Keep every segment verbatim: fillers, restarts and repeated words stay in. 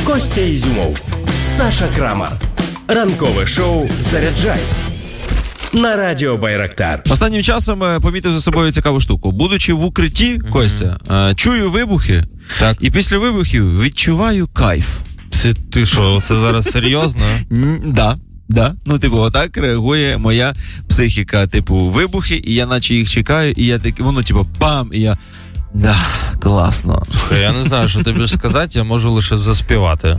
Костя Ізюмов, Саша Крамар. Ранкове шоу «Заряджай» на радіо Байрактар. Останнім часом помітив за собою цікаву штуку. Будучи в укритті, mm-hmm. Костя, чую вибухи, так. І після вибухів відчуваю кайф. Це ти що, це зараз серйозно? Да. Да, ну типу, отак реагує моя психіка, типу, вибухи, і я наче їх чекаю, і я такий, воно типу, бам, і я, да, класно. Слухай, я не знаю, що тобі сказати, я можу лише заспівати.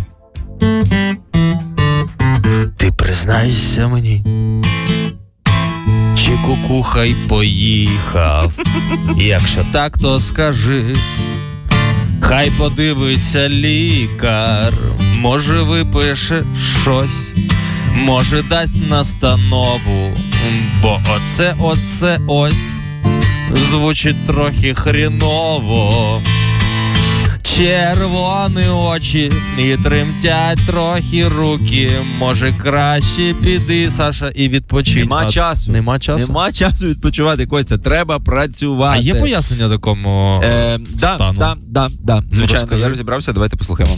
Ти признайся мені, чи кукухай поїхав, якщо так, то скажи, хай подивиться лікар, може випише щось, може дасть настанову, бо оце, оце ось звучить трохи хріново. Червоні очі і тремтять трохи руки. Може краще піди, Саша, і відпочинь. Нема часу. Нема часу? Нема часу відпочивати, Костя. Треба працювати. А є пояснення такому е, да, стану? Да, да, да. Звичайно, ну, я розібрався, давайте послухаємо.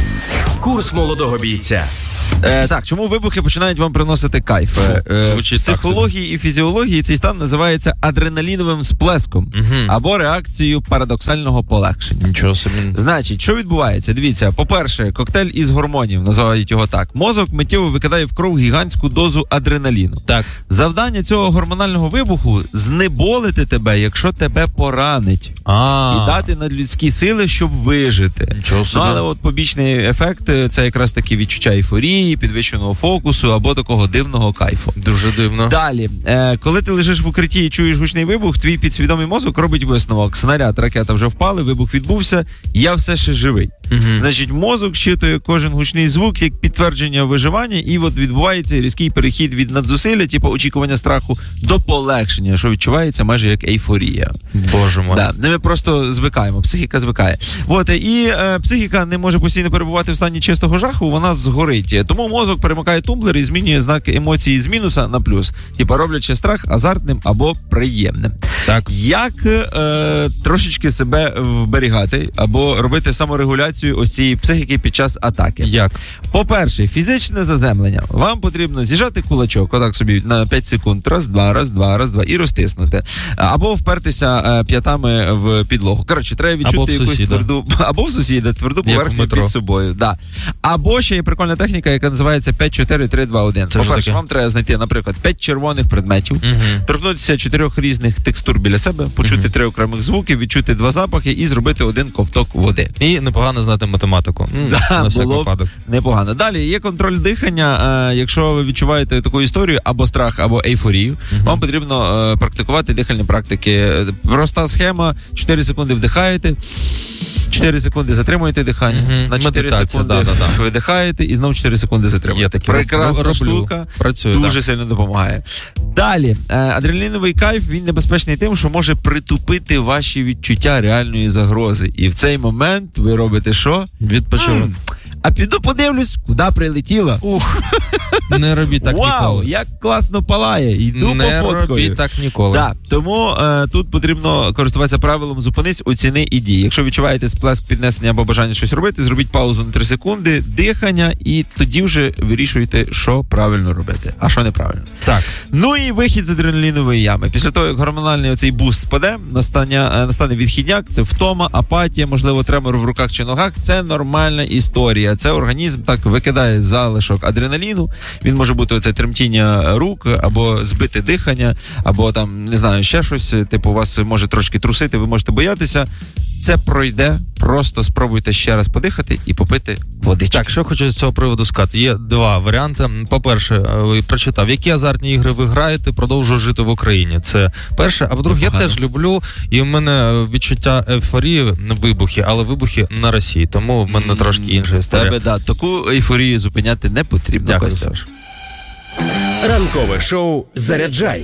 Курс молодого бійця. Е, так, чому вибухи починають вам приносити кайф? Е, в психології і фізіології цей стан називається адреналіновим сплеском угу. або реакцією парадоксального полегшення. Нічого собі. Значить, що відбувається? Дивіться, по-перше, коктейль із гормонів, називають його так. Мозок миттєво викидає в кров гігантську дозу адреналіну. Так. Завдання цього гормонального вибуху – знеболити тебе, якщо тебе поранить. А-а-а. І дати надлюдські сили, щоб вижити. Нічого собі. Ну, але от побічний ефект – це якраз таки відчуття ейфорії, підвищеного фокусу або такого дивного кайфу. Дуже дивно. Далі, е, коли ти лежиш в укритті і чуєш гучний вибух, твій підсвідомий мозок робить висновок. Снаряд, ракета вже впали, вибух відбувся, я все ще живий. Угу. Значить, мозок щитує кожен гучний звук як підтвердження виживання, і от відбувається різкий перехід від надзусилля, типу очікування страху, до полегшення, що відчувається майже як ейфорія. Боже мой. Да, ми просто звикаємо, психіка звикає. От, і е, психіка не може постійно перебувати в стані чистого жаху, вона згорить. Тому мозок перемикає тумблер і змінює знак емоції з мінуса на плюс. Типа роблячи страх азартним або приємним. Так. Як е, трошечки себе вберігати або робити саморегуляцію ось цієї психіки під час атаки? Як? По-перше, фізичне заземлення. Вам потрібно зіжати кулачок, отак собі на п'ять секунд, раз, два, раз, два, раз, два, і розтиснути. Або впертися е, п'ятами в підлогу. Коротше, треба відчути якусь тверду, або в сусіда, тверду поверхню під собою. Да. Або ще є прикольна техніка, яка називається п'ять чотири три два один. По-перше, вам треба знайти, наприклад, п'ять червоних предметів, uh-huh. торкнутися чотирьох різних текстур біля себе, почути uh-huh. три окремих звуків, відчути два запахи і зробити один ковток води. І непогано знати математику. Да, на всяк було випадок. Непогано. Далі є контроль дихання. Е, якщо ви відчуваєте таку історію, або страх, або ейфорію, uh-huh. вам потрібно е, практикувати дихальні практики. Проста схема, чотири секунди вдихаєте, чотири секунди затримуєте дихання, mm-hmm. на чотири Медитація, секунди да, да, да. видихаєте і знову чотири секунди затримуєте. Прекрасна роблю, штука, працюю, дуже да. сильно допомагає. Далі, адреналіновий кайф, він небезпечний тим, що може притупити ваші відчуття реальної загрози. І в цей момент ви робите що? Відпочивати. А піду подивлюсь, куди прилетіла. Ух, не робіть так Вау, ніколи. Як класно палає. Йду не пофоткою. Не робіть так ніколи. Да, тому е, тут потрібно користуватися правилом зупинись, оціни і дій. Якщо відчуваєте сплеск піднесення або бажання щось робити, зробіть паузу на три секунди, дихання, і тоді вже вирішуйте, що правильно робити, а що неправильно. Так. Ну і вихід з адреналінової ями. Після того, як гормональний оцей буст спаде, настання, настане відхідняк, це втома, апатія, можливо, тремор в руках чи ногах. Це нормальна історія. Це організм так викидає залишок адреналіну. Він може бути оце тремтіння рук, або збите дихання, або там, не знаю, ще щось, типу, вас може трошки трусити, ви можете боятися. Це пройде, просто спробуйте ще раз подихати і попити водички. Так, що хочу з цього приводу сказати. Є два варіанти. По-перше, прочитав, які азартні ігри ви граєте, продовжую жити в Україні. Це перше. А по-друге, я теж люблю, і в мене відчуття ейфорії, вибухи, але вибухи на Росії. Тому в мене трошки інша історія. Тебе, да, таку ейфорію зупиняти не потрібно. Дякую, Костя. Саш. Ранкове шоу «Заряджай»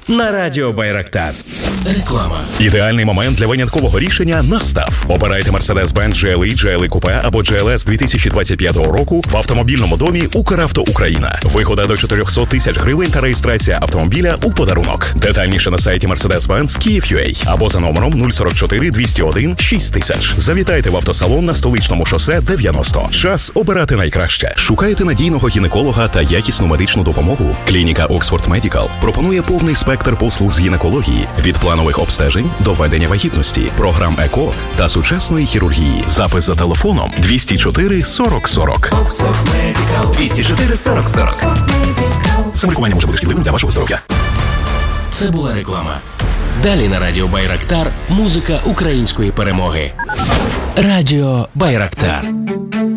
на Радіо Байрактар. Реклама. Ідеальний момент для виняткового рішення настав. Обирайте Mercedes-Benz джі ел і, джі ел і Coupe або джі ел ес дві тисячі двадцять п'ятого року в автомобільному домі «Укравто Україна». Вигода до чотириста тисяч гривень та реєстрація автомобіля у подарунок. Детальніше на сайті Mercedes-Benz Київ.ua або за номером нуль сорок чотири двісті один шість тисяч. Завітайте в автосалон на Столичному шосе дев'яносто. Час обирати найкраще. Шукаєте надійного гінеколога та якісну медичну допомогу? Клініка Oxford Medical пропонує повний спектр послуг з гінекології від планових обстежень до ведення вагітності, програм ЕКО та сучасної хірургії. Запис за телефоном двісті чотири сорок сорок. двісті чотири сорок сорок. Самолікування може бути шкідливим для вашого здоров'я. Це була реклама. Далі на Радіо Байрактар музика української перемоги. Радіо Байрактар.